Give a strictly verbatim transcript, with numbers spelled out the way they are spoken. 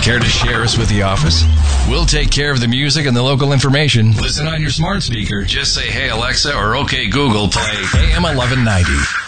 Care to share us with the office? We'll take care of the music and the local information. Listen on your smart speaker. Just say, hey, Alexa, or okay, Google, play A M eleven ninety.